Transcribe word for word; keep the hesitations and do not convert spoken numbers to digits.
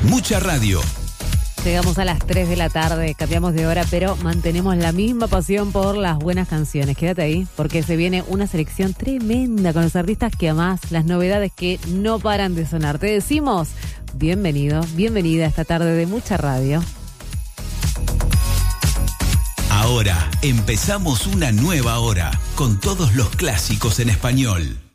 Mucha radio. Llegamos a las tres de la tarde, cambiamos de hora, pero mantenemos la misma pasión por las buenas canciones. Quédate ahí, porque se viene una selección tremenda con los artistas que amás, las novedades que no paran de sonar. Te decimos, bienvenido, bienvenida a esta tarde de Mucha Radio. Ahora empezamos una nueva hora con todos los clásicos en español.